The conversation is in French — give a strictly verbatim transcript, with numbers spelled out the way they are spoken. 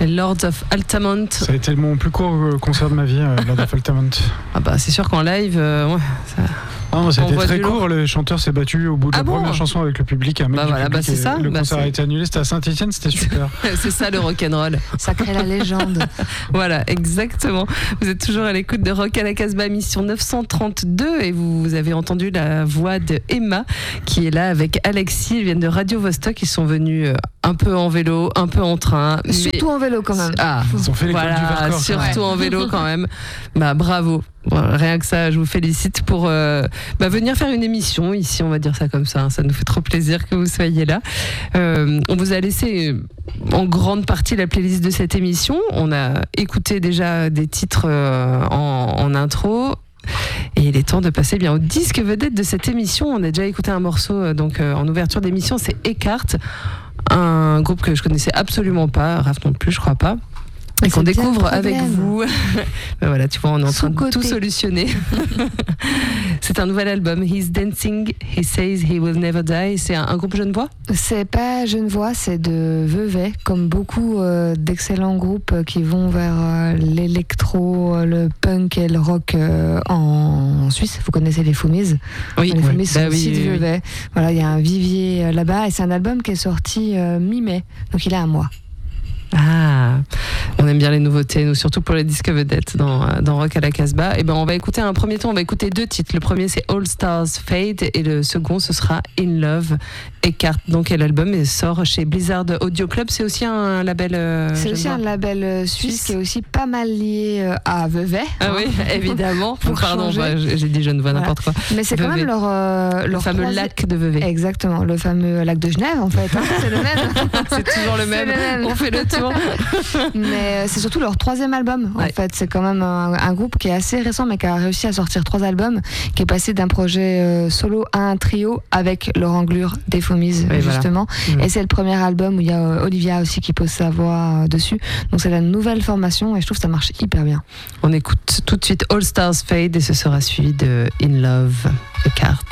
Les Lords of Altamont. Ça a été mon plus court concert de ma vie, euh, Lords of Altamont. Ah bah c'est sûr qu'en live, euh, ouais, ça... Non, ça a été très court. Le chanteur s'est battu au bout de ah la bon première chanson avec le public. Un mec bah du voilà, public bah c'est ça. Le bah concert c'est... a été annulé. C'était à Saint-Etienne, c'était super. C'est ça le rock'n'roll. Ça crée la légende. Voilà, exactement. Vous êtes toujours à l'écoute de Rock à la Casbah, émission neuf cent trente-deux, et vous avez entendu la voix de Emma qui est là avec Alexis. Ils viennent de Radio Vostok. Ils sont venus un peu en vélo, un peu en train. Surtout mais... en vélo quand même. Ah, ils ont fait l'école voilà, du Vercors. Surtout en vélo quand même. Bah bravo. Bon, rien que ça, je vous félicite pour euh, bah, venir faire une émission ici, on va dire ça comme ça. Hein. Ça nous fait trop plaisir que vous soyez là. Euh, on vous a laissé en grande partie la playlist de cette émission. On a écouté déjà des titres euh, en, en intro. Et il est temps de passer bien au disque vedette de cette émission. On a déjà écouté un morceau donc euh, en ouverture d'émission, c'est Eckhart, un groupe que je connaissais absolument pas, Raph non plus, je crois pas. Et qu'on découvre avec vous. Ben voilà, tu vois, on est en train de tout solutionner. C'est un nouvel album, He's Dancing, He Says He Will Never Die. C'est un, un groupe Genevois ? C'est pas Genevois, c'est de Vevey, comme beaucoup euh, d'excellents groupes qui vont vers euh, l'électro, le punk et le rock euh, en Suisse. Vous connaissez les Foumiz ? Oui, les Foumiz oui. sont bah aussi oui, de oui, Vevey. Oui. Voilà, il y a un vivier euh, là-bas et c'est un album qui est sorti euh, mi-mai, donc il a un mois. Ah, on aime bien les nouveautés, nous, surtout pour les disques vedettes dans, dans Rock à la Casbah. Et ben, on va écouter un premier temps, on va écouter deux titres. Le premier, c'est All Stars Fade, et le second, ce sera In Love. Eckhart, donc, et l'album il sort chez Blizzard Audio Club. C'est aussi un label. Euh, c'est aussi un label euh, suisse, suisse qui est aussi pas mal lié euh, à Vevey. Ah hein. Oui, évidemment. Pardon, bah, j'ai dit Genevois, voilà. N'importe quoi. Mais c'est Vevey. Quand même leur. Euh, leur le fameux troisième... lac de Vevey. Exactement, le fameux lac de Genève, en fait. Hein, c'est le même. C'est toujours le même. le même. On fait le tour. Mais c'est surtout leur troisième album, en ouais. fait. C'est quand même un, un groupe qui est assez récent, mais qui a réussi à sortir trois albums, qui est passé d'un projet euh, solo à un trio avec Laurent Glure des Foumiz, oui, justement. Voilà. Mmh. Et c'est le premier album où il y a euh, Olivia aussi qui pose sa voix euh, dessus. Donc c'est la nouvelle formation et je trouve que ça marche hyper bien. On écoute tout de suite All Stars Fade et ce sera suivi de In Love, Eckhart.